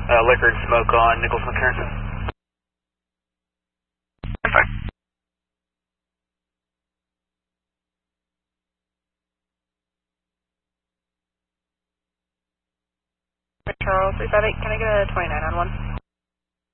liquor and smoke on Nichols McCurran. Charles, 358, can I get a 29 on one?